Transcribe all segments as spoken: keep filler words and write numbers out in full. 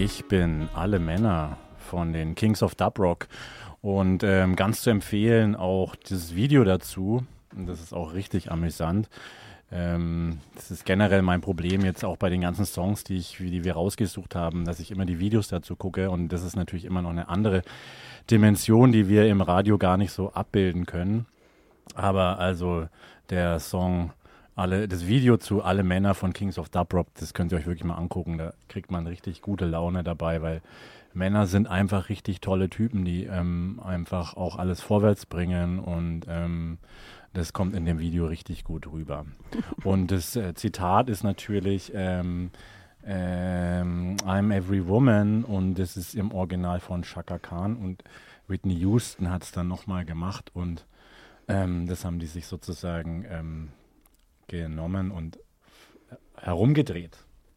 Ich bin Alle Männer von den Kings of Dub Rock und ähm, ganz zu empfehlen auch dieses Video dazu. Und das ist auch richtig amüsant. Ähm, das ist generell mein Problem jetzt auch bei den ganzen Songs, die, ich, die wir rausgesucht haben, dass ich immer die Videos dazu gucke. Und das ist natürlich immer noch eine andere Dimension, die wir im Radio gar nicht so abbilden können. Aber also der Song, alle, das Video zu Alle Männer von Kings of Dub Rock, das könnt ihr euch wirklich mal angucken. Da kriegt man richtig gute Laune dabei, weil Männer sind einfach richtig tolle Typen, die ähm, einfach auch alles vorwärts bringen und ähm, das kommt in dem Video richtig gut rüber. Und das äh, Zitat ist natürlich ähm, ähm, I'm Every Woman und das ist im Original von Chaka Khan und Whitney Houston hat es dann nochmal gemacht und ähm, das haben die sich sozusagen ähm, genommen und herumgedreht.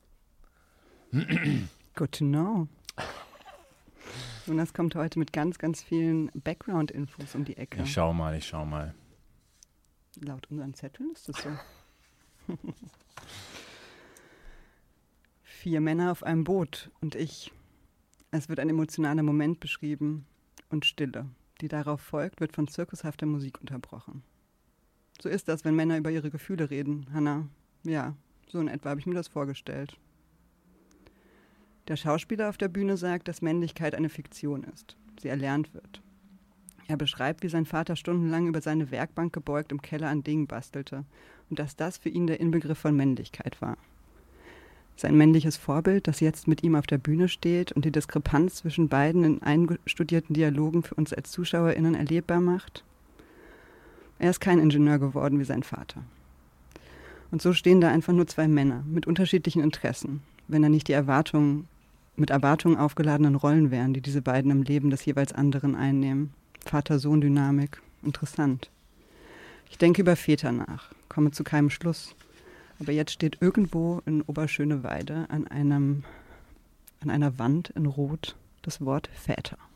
Good to know. Und das kommt heute mit ganz, ganz vielen Background-Infos um die Ecke. Ich schau mal, ich schau mal. Laut unseren Zetteln ist das so. Vier Männer auf einem Boot und ich. Es wird ein emotionaler Moment beschrieben und Stille, die darauf folgt, wird von zirkushafter Musik unterbrochen. So ist das, wenn Männer über ihre Gefühle reden, Hannah. Ja, so in etwa habe ich mir das vorgestellt. Der Schauspieler auf der Bühne sagt, dass Männlichkeit eine Fiktion ist, sie erlernt wird. Er beschreibt, wie sein Vater stundenlang über seine Werkbank gebeugt im Keller an Dingen bastelte und dass das für ihn der Inbegriff von Männlichkeit war. Sein männliches Vorbild, das jetzt mit ihm auf der Bühne steht und die Diskrepanz zwischen beiden in eingestudierten Dialogen für uns als ZuschauerInnen erlebbar macht. Er ist kein Ingenieur geworden wie sein Vater. Und so stehen da einfach nur zwei Männer mit unterschiedlichen Interessen, wenn da nicht die Erwartungen, mit Erwartungen aufgeladenen Rollen wären, die diese beiden im Leben des jeweils anderen einnehmen. Vater-Sohn-Dynamik. Interessant. Ich denke über Väter nach, komme zu keinem Schluss. Aber jetzt steht irgendwo in Oberschöneweide an einem, an einer Wand in Rot das Wort Väter.